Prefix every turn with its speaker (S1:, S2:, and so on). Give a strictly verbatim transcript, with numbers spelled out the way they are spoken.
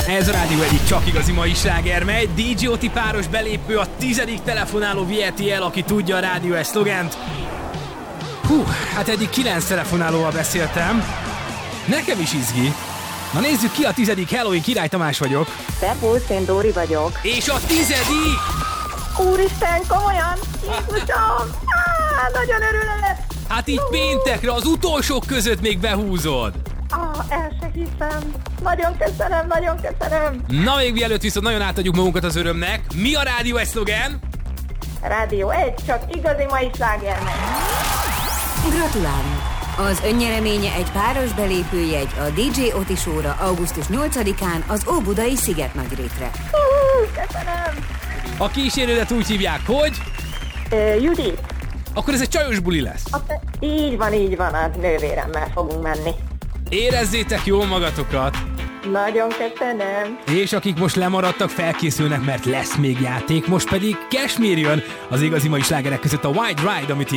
S1: Ez a rádió egyik csak igazi mai sláger megy. dé jé Oti páros belépő, a tizedik telefonáló viheti el, aki tudja a rádió egy szlogent. Hú, hát eddig kilenc telefonálóval beszéltem. Nekem is izgi. Na nézzük ki a tizedik. Hello, én Király Tamás vagyok.
S2: Szervusz, én Dóri vagyok.
S1: És a tizedik!
S2: Úristen, komolyan! Jézusom! Á, nagyon örülök!
S1: Hát így péntekre az utolsók között még behúzod.
S2: Ah, el se hiszem. Nagyon köszönöm, nagyon köszönöm.
S1: Na még mielőtt viszont nagyon átadjuk magunkat az örömnek. Mi a rádió egy szlogen?
S2: Rádió egy, csak igazi mai slágernek.
S3: Gratulálunk! Az önnyereménye egy páros belépőjegy a dé jé Oti Show-ra augusztus nyolcadikán az Óbudai Szigetnagyrétre.
S2: Uh, köszönöm.
S1: A kísérődet úgy hívják, hogy?
S2: Uh, Judit.
S1: Akkor ez egy csajos buli lesz.
S2: Azt, így van, így van, a nővéremmel fogunk menni.
S1: Érezzétek jól magatokat.
S2: Nagyon köszönöm.
S1: És akik most lemaradtak, felkészülnek, mert lesz még játék. Most pedig Cashmere jön az igazi mai slágerek között a White Ride, amit